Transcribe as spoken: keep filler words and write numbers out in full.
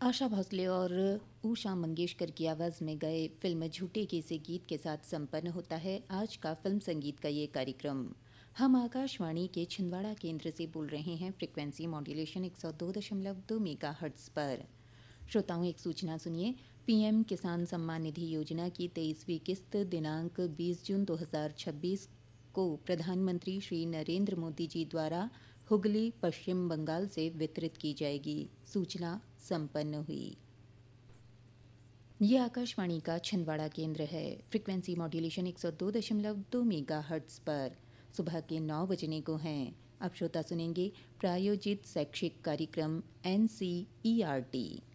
आशा भोसले और उषा मंगेशकर की आवाज़ में गए फिल्म झूठे के से गीत के साथ संपन्न होता है आज का फिल्म संगीत का ये कार्यक्रम। हम आकाशवाणी के छिंदवाड़ा केंद्र से बोल रहे हैं फ्रिक्वेंसी मॉड्यूलेशन एक सौ दो दशमलव दो मेगा हर्ट्स पर। श्रोताओं, एक सूचना सुनिए। पीएम किसान सम्मान निधि योजना की तेईसवीं किस्त दिनांक बीस जून दो हज़ार छब्बीस को प्रधानमंत्री श्री नरेंद्र मोदी जी द्वारा हुगली, पश्चिम बंगाल से वितरित की जाएगी। सूचना संपन्न हुई। ये आकाशवाणी का छिंदवाड़ा केंद्र है। फ्रिक्वेंसी मॉड्यूलेशन एक सौ दो दशमलव दो मेगा हर्ट्स पर सुबह के नौ बजने को हैं। अब श्रोता सुनेंगे प्रायोजित शैक्षिक कार्यक्रम N C E R T.